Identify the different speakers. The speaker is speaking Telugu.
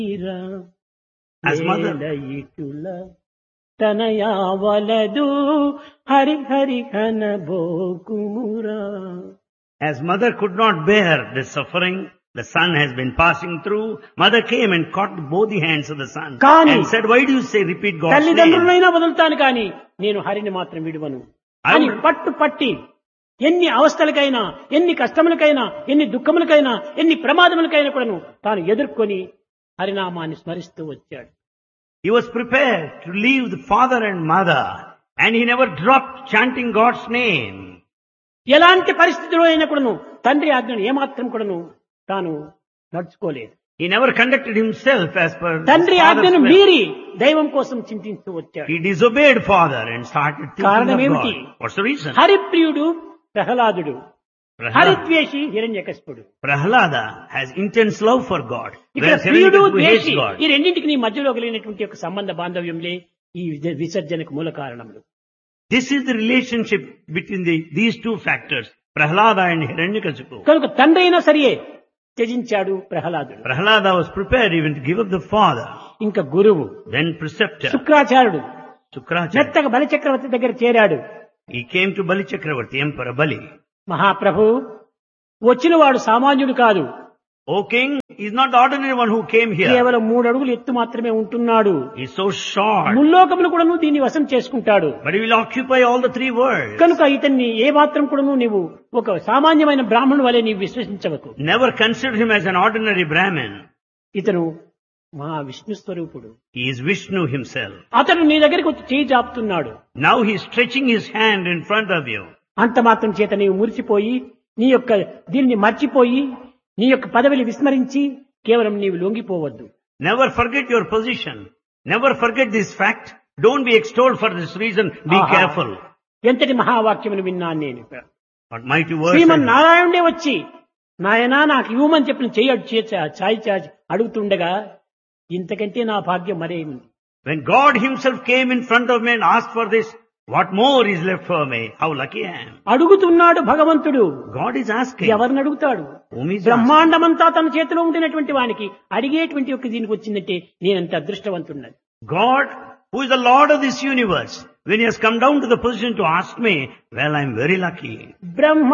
Speaker 1: As mother,
Speaker 2: వేలయిటుల తనయావలదు Hari Hari కనబోకుమురా.
Speaker 1: as mother could not bear the suffering the son has been passing through, mother came and caught both the hands of the son
Speaker 2: Kani,
Speaker 1: and said, why do you say repeat God's name?
Speaker 2: తల్లిదండ్రులైనా వదులుతాను కానీ నేను హరిని మాత్రం విడువను అని పట్టి ఎన్ని అవస్థలకైనా, ఎన్ని కష్టములకైనా, ఎన్ని దుఃఖములకైనా, ఎన్ని ప్రమాదములకైనా కూడాను తాను ఎదుర్కొని హరినామాన్ని స్మరిస్తూ వచ్చాడు.
Speaker 1: He was prepared to leave the father and mother, and he never dropped chanting God's name.
Speaker 2: ఎలాంటి పరిస్థితిలో అయినా కూడాను తండ్రి ఆజ్ఞను ఏమాత్రం కూడాను తాను నడుచుకోలేదు.
Speaker 1: He never conducted himself as per his
Speaker 2: తండ్రి
Speaker 1: father's
Speaker 2: ఆజ్ఞను
Speaker 1: will.
Speaker 2: మీరి దైవం కోసం చింతిస్తూ వచ్చాడు.
Speaker 1: He disobeyed father and started thinking
Speaker 2: కారణం
Speaker 1: of
Speaker 2: ఏమిటి?
Speaker 1: God. What's the reason?
Speaker 2: హరిప్రియుడు ప్రహ్లాదుడు, హరిద్వేషి హిరణ్యకశిపుడు.
Speaker 1: Prahlada has intense love for God,
Speaker 2: ఇక్కడ
Speaker 1: whereas
Speaker 2: ప్రియుడు
Speaker 1: Hiranyakashipu hates
Speaker 2: ద్వేషి
Speaker 1: God.
Speaker 2: ఈ రెండింటికి నీ మధ్యలో కలిగినటువంటి ఒక సంబంధ బాంధవ్యంలే ఈ విసర్జనకు మూల కారణములు.
Speaker 1: This is the relationship between these two factors, Prahlada and Hiranyakashipu.
Speaker 2: కనుక తండ్రి అయినా సరియే త్యజించాడు ప్రహ్లాదుడు.
Speaker 1: Prahlada was prepared even to give up the father,
Speaker 2: ఇంకా గురువు
Speaker 1: then preceptor,
Speaker 2: శుక్రాచార్యుడు
Speaker 1: Sukracharya.
Speaker 2: మెత్తగా బలిచక్రవర్తి దగ్గర చేరాడు.
Speaker 1: He came to Bali Chakravarti, Emperor Bali.
Speaker 2: మహాప్రభు వచ్చిన వాడు సామాన్యుడు కాదు,
Speaker 1: O king, he's not the ordinary one who came here.
Speaker 2: కేవలం 3 అడుగులు ఎత్తు మాత్రమే ఉంటున్నాడు.
Speaker 1: He's so short,
Speaker 2: ముల్లోకములు కూడాను దీన్ని వశం చేసుకుంటాడు.
Speaker 1: but he will occupy all the 3 worlds.
Speaker 2: కనుక ఇతన్ని ఏ మాత్రం కూడాను నీవు ఒక సామాన్యమైన బ్రాహ్మణుడు వలె నీవు విశ్వసించవకు.
Speaker 1: Never consider him as an ordinary Brahmin.
Speaker 2: ఇతను మహా విష్ణు స్వరూపుడు.
Speaker 1: He is Vishnu himself.
Speaker 2: అతను నీ దగ్గరికి వచ్చి చేయి చాపుతున్నాడు.
Speaker 1: Now he is stretching his hand in front of you.
Speaker 2: అంత మాత్రం చేత నీవు మురిసిపోయి నీ యొక్క దీన్ని మర్చిపోయి నీ యొక్క పదవిని విస్మరించి కేవలం నీవు లొంగిపోవద్దు.
Speaker 1: Never forget your position. Never forget this fact. Don't be extolled for this reason. Be
Speaker 2: ఆహా.
Speaker 1: careful.
Speaker 2: ఎంతటి మహావాక్యమును విన్నాను నేను.
Speaker 1: What mighty words.
Speaker 2: శ్రీమన్ నారాయణుడే వచ్చి నాయనా నాకు ఇవ్వమని చెప్పిన చెయ్యి చాయి అడుగుతుండగా ఇంతకంటే నా భాగ్యం మరేముంది.
Speaker 1: When God himself came in front of me and asked for this, what more is left for me? How lucky I am.
Speaker 2: అడుగుతున్నాడు భగవంతుడు.
Speaker 1: God is asking.
Speaker 2: ఎవరిని అడుగుతాడు?
Speaker 1: Whom is asking?
Speaker 2: బ్రహ్మాండమంతా తన చేతిలో ఉండినటువంటి వానికి అడిగేటువంటి ఒక దీనికి వచ్చిందంటే నేనంత అదృష్టవంతున్నది.
Speaker 1: God, who is the Lord of this universe, when he has come down to the position to ask me, well, I am very lucky.
Speaker 2: Brahma